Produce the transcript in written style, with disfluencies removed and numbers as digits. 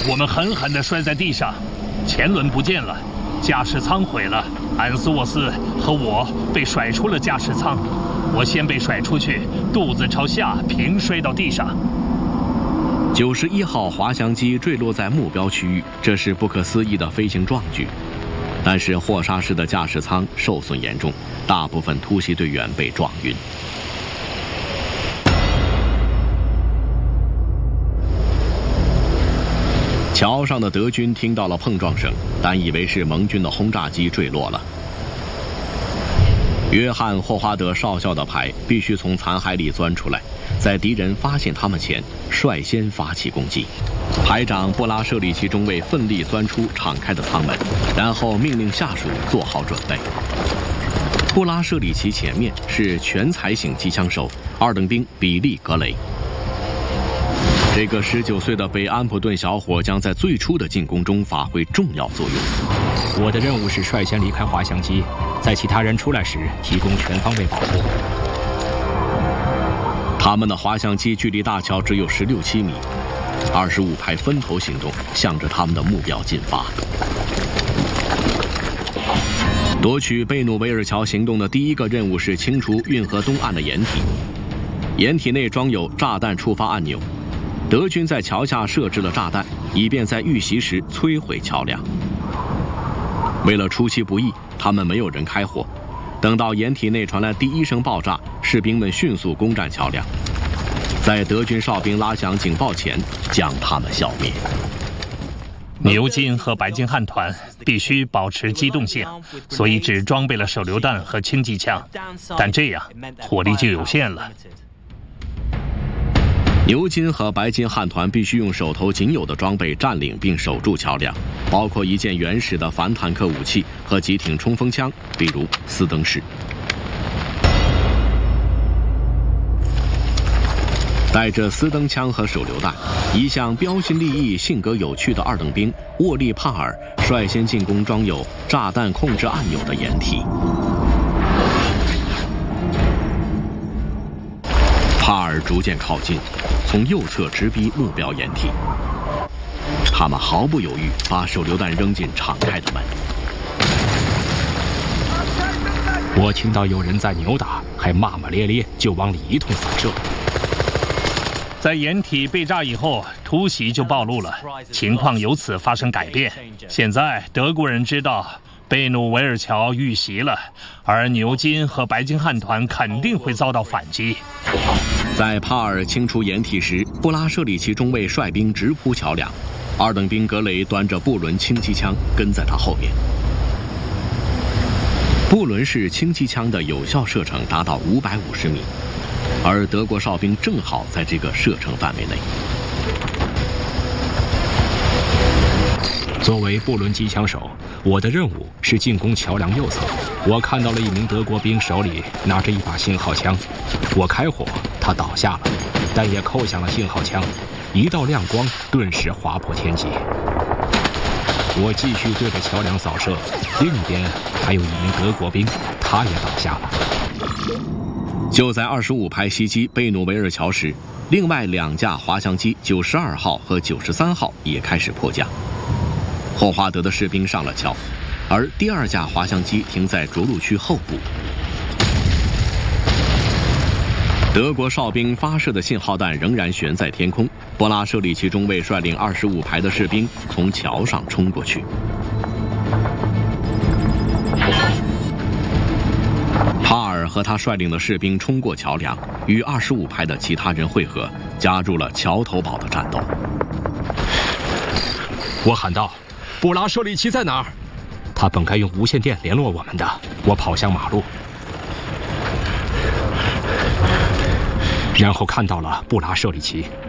我们狠狠地摔在地上，前轮不见了，驾驶舱毁了。安斯沃斯和我被甩出了驾驶舱，我先被甩出去，肚子朝下平摔到地上。 91号滑翔机坠落在目标区域，这是不可思议的飞行壮举。但是霍沙式的驾驶舱受损严重，大部分突袭队员被撞晕。桥上的德军听到了碰撞声，但以为是盟军的轰炸机坠落了。约翰·霍华德少校的排必须从残骸里钻出来，在敌人发现他们前率先发起攻击。排长布拉舍里奇中尉奋力钻出敞开的舱门，然后命令下属做好准备。布拉舍里奇前面是全才型机枪手二等兵比利·格雷。这个19岁的北安普顿小伙将在最初的进攻中发挥重要作用。 我的任务是率先离开滑翔机，在其他人出来时提供全方位保护。 他们的滑翔机距离大桥只有16、7米，25排分头行动，向着他们的目标进发。夺取贝努维尔桥行动的第一个任务是清除运河东岸的掩体，掩体内装有炸弹触发按钮。德军在桥下设置了炸弹，以便在遇袭时摧毁桥梁。为了出其不意，他们没有人开火。等到掩体内传来第一声爆炸，士兵们迅速攻占桥梁，在德军哨兵拉响警报前将他们消灭。 牛津和白金汉团必须保持机动性，所以只装备了手榴弹和轻机枪，但这样火力就有限了。 牛津和白金汉团必须用手头仅有的装备占领并守住桥梁，包括一件原始的反坦克武器和几挺冲锋枪，比如斯登式。带着斯登枪和手榴弹，一向标新立异、性格有趣的二等兵沃利·帕尔率先进攻装有炸弹控制按钮的掩体。帕尔逐渐靠近，从右侧直逼目标掩体。他们毫不犹豫把手榴弹扔进敞开的门。 我听到有人在扭打，还骂骂咧咧，就往里一通扫射。 在掩体被炸以后，突袭就暴露了，情况由此发生改变。现在德国人知道贝努维尔桥遇袭了，而牛津和白金汉团肯定会遭到反击。 在帕尔清除掩体时，布拉舍里奇中尉率兵直扑桥梁，二等兵格雷端着布伦轻机枪跟在他后面。布伦式轻机枪的有效射程达到550米，而德国哨兵正好在这个射程范围内。 作为布伦机枪手，我的任务是进攻桥梁右侧。我看到了一名德国兵手里拿着一把信号枪，我开火，他倒下了，但也扣响了信号枪，一道亮光顿时划破天际。我继续对着桥梁扫射，另一边还有一名德国兵，他也倒下了。 就在25排袭击贝努维尔桥时，另外2架滑翔机92号和93号也开始迫降。霍华德的士兵上了桥，而第2架滑翔机停在着陆区后部。德国哨兵发射的信号弹仍然悬在天空，布拉舍里奇中尉率领25排的士兵从桥上冲过去。帕尔和他率领的士兵冲过桥梁，与25排的其他人会合，加入了桥头堡的战斗。 我喊道：“布拉舍里奇在哪儿？”他本该用无线电联络我们的。我跑向马路，然后看到了布拉舍里奇。